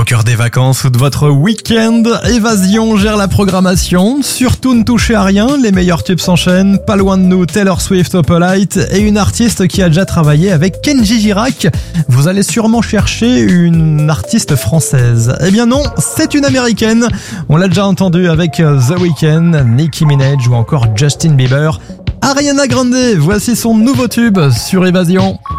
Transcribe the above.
cœur des vacances ou de votre week-end, Évasion gère la programmation. Surtout ne touchez à rien, les meilleurs tubes s'enchaînent. Pas loin de nous, Taylor Swift, Opalite et une artiste qui a déjà travaillé avec Kenji Girac. Vous allez sûrement chercher une artiste française. Eh bien non, c'est une américaine. On l'a déjà entendu avec The Weeknd, Nicki Minaj ou encore Justin Bieber. Ariana Grande, voici son nouveau tube sur Évasion.